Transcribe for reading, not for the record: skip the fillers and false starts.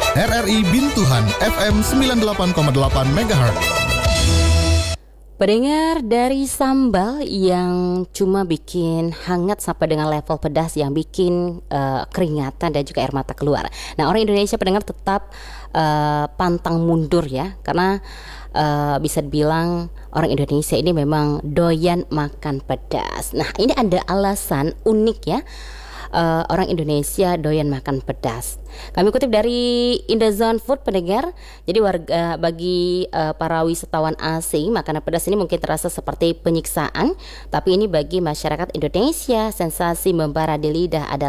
RRI Bintuhan FM 98,8 MHz. Pendengar, dari sambal yang cuma bikin hangat sampai dengan level pedas yang bikin keringatan dan juga air mata keluar. Nah, orang Indonesia pendengar tetap pantang mundur ya, karena bisa dibilang orang Indonesia ini memang doyan makan pedas. Nah, ini ada alasan unik ya. Orang Indonesia doyan makan pedas. Kami kutip dari Indozone Food, pendengar. Jadi bagi para wisatawan asing, makanan pedas ini mungkin terasa seperti penyiksaan, tapi ini bagi masyarakat Indonesia, sensasi membara di lidah adalah